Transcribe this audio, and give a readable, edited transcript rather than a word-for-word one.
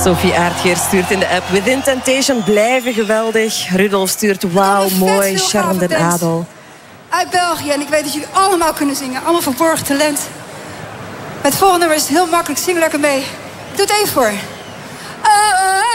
Sophie Aardgeer stuurt in de app: Within Temptation blijven geweldig. Rudolf stuurt: wauw, mooi, Sharon den Adel. Uit België. En ik weet dat jullie allemaal kunnen zingen. Allemaal verborgen talent. Het volgende nummer is heel makkelijk. Zing lekker mee. Ik doe het even voor.